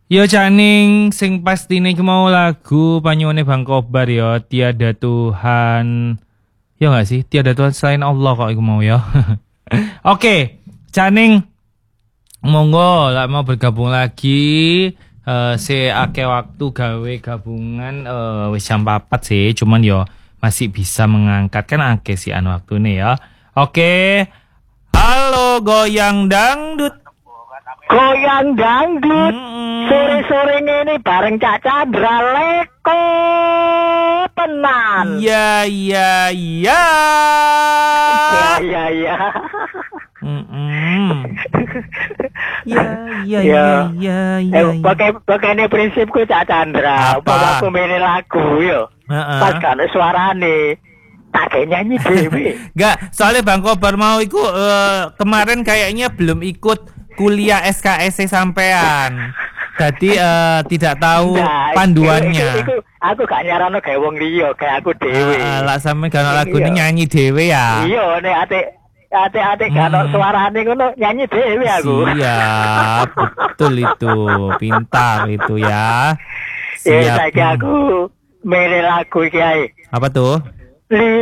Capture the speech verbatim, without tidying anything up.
Yo Caning, sing pastine iki mau lagu panyuwune Bang Kobar yo, Tiada Tuhan. Ya enggak sih? Tiada Tuhan selain Allah kok iku mau ya. Oke, Caning monggo lah mau bergabung lagi. Uh, se ake waktu gawe gabungan uh, wis jam papat sih, cuman yo masih bisa mengangkat kan ake sih an waktu nih ya. Oke. Halo goyang dangdut. Goyang dangdut. Mm-mm. Sore-sore ini bareng Cak Chandra leko tenan. Iya iya iya. Ya ya ya. Mm-mm. Ya ya Ya. ya ya ya. Eh, pakai pakai ini prinsipku Cak Chandra. Apa? Pas aku milih lagu yo. Heeh. Pas kan suarane tak kayak nyanyi dewe. Enggak, soalnya Bang Kobar mau iku eh, kemarin kayaknya belum ikut kuliah S K S E sampean. Jadi eh, tidak tahu Nah, panduannya. Iku, iku, aku gak nyarano kayak wong liya, kayak aku dhewe. Heeh, lah sampe kan lagu ini Iya. nyanyi dhewe ya. Iya, nek ate ate-ate gak ono Hmm. suarane ngono nyanyi dhewe aku. Siap, betul itu, pintar itu ya. Ya Siap. saiki aku milih lagu iki ae. Apa tuh? Li